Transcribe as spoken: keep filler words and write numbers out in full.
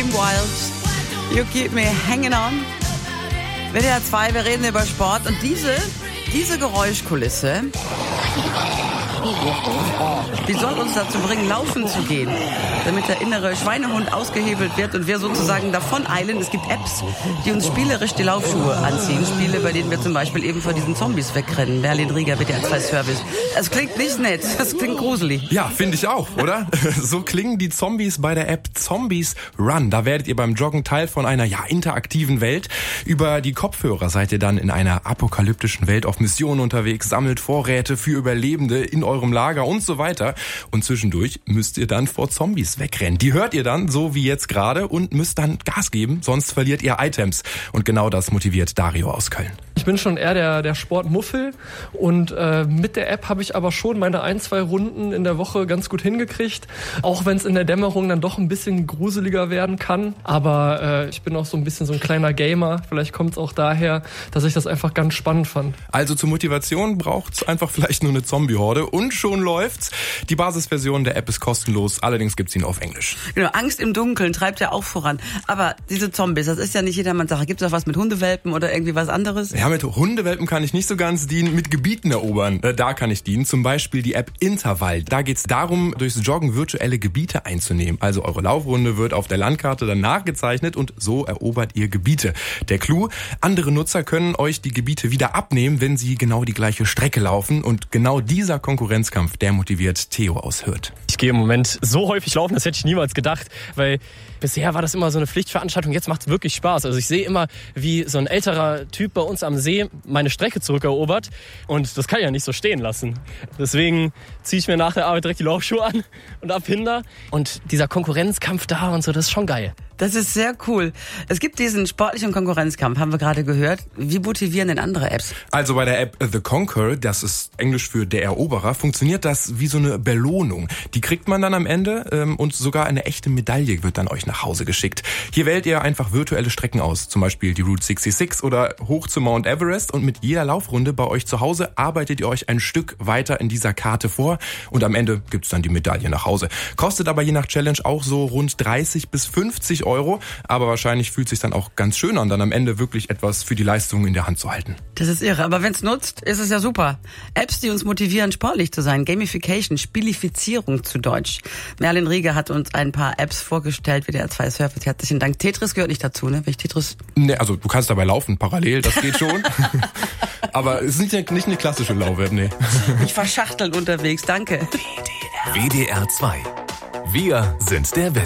Kim Wilde, You Keep Me Hanging On. W D R zwei, wir reden über Sport und diese, diese Geräuschkulisse, die soll uns dazu bringen, laufen zu gehen, damit der innere Schweinehund ausgehebelt wird und wir sozusagen davon eilen. Es gibt Apps, die uns spielerisch die Laufschuhe anziehen. Spiele, bei denen wir zum Beispiel eben vor diesen Zombies wegrennen. Merlin Rieger, W D R zwei Service. Es klingt nicht nett, es klingt gruselig. Ja, finde ich auch, oder? So klingen die Zombies bei der App Zombies Run. Da werdet ihr beim Joggen Teil von einer ja interaktiven Welt. Über die Kopfhörer seid ihr dann in einer apokalyptischen Welt auf Mission unterwegs, sammelt Vorräte für Überlebende in eurem Lager und so weiter. Und zwischendurch müsst ihr dann vor Zombies wegrennen. Die hört ihr dann, so wie jetzt gerade, und müsst dann Gas geben, sonst verliert ihr Items. Und genau das motiviert Dario aus Köln. Ich bin schon eher der, der Sportmuffel und äh, mit der App habe ich aber schon meine ein, zwei Runden in der Woche ganz gut hingekriegt. Auch wenn es in der Dämmerung dann doch ein bisschen gruseliger werden kann. Aber äh, ich bin auch so ein bisschen so ein kleiner Gamer. Vielleicht kommt es auch daher, dass ich das einfach ganz spannend fand. Also zur Motivation braucht's einfach vielleicht nur eine Zombie-Horde und schon läuft's. Die Basisversion der App ist kostenlos, allerdings gibt's ihn auf Englisch. Genau, Angst im Dunkeln treibt ja auch voran. Aber diese Zombies, das ist ja nicht jedermanns Sache. Gibt's auch was mit Hundewelpen oder irgendwie was anderes? Ja, mit Hundewelpen kann ich nicht so ganz dienen, mit Gebieten erobern, äh, da kann ich dienen. Zum Beispiel die App Intervall. Da geht's darum, durchs Joggen virtuelle Gebiete einzunehmen. Also eure Laufrunde wird auf der Landkarte dann nachgezeichnet und so erobert ihr Gebiete. Der Clou, andere Nutzer können euch die Gebiete wieder abnehmen, wenn sie genau die gleiche Strecke laufen. Und genau dieser Konkurrenzkampf, der motiviert Theo aus Hürth. Ich gehe im Moment so häufig laufen, das hätte ich niemals gedacht, weil bisher war das immer so eine Pflichtveranstaltung, jetzt macht es wirklich Spaß. Also ich sehe immer, wie so ein älterer Typ bei uns am See meine Strecke zurückerobert und das kann ich ja nicht so stehen lassen. Deswegen ziehe ich mir nach der Arbeit direkt die Laufschuhe an und ab hinter. Und dieser Konkurrenzkampf da und so, das ist schon geil. Das ist sehr cool. Es gibt diesen sportlichen Konkurrenzkampf, haben wir gerade gehört. Wie motivieren denn andere Apps? Also bei der App The Conqueror, das ist Englisch für der Eroberer, funktioniert das wie so eine Belohnung. Die kriegt man dann am Ende ähm, und sogar eine echte Medaille wird dann euch nach Hause geschickt. Hier wählt ihr einfach virtuelle Strecken aus, zum Beispiel die Route sechsundsechzig oder hoch zu Mount Everest, und mit jeder Laufrunde bei euch zu Hause arbeitet ihr euch ein Stück weiter in dieser Karte vor und am Ende gibt's dann die Medaille nach Hause. Kostet aber je nach Challenge auch so rund dreißig bis fünfzig Euro, aber wahrscheinlich fühlt es sich dann auch ganz schön an, dann am Ende wirklich etwas für die Leistung in der Hand zu halten. Das ist irre, aber wenn es nutzt, ist es ja super. Apps, die uns motivieren, sportlich zu sein. Gamification, Spielifizierung zu Deutsch. Merlin Rieger hat uns ein paar Apps vorgestellt, W D R zwei Surface. Herzlichen Dank. Tetris gehört nicht dazu, ne? Wenn ich Tetris... Nee, also du kannst dabei laufen, parallel, das geht schon. Aber es ist nicht, nicht eine klassische Lauf-App, nee. Ich verschachteln unterwegs, danke. W D R zwei. Wir sind der Welt.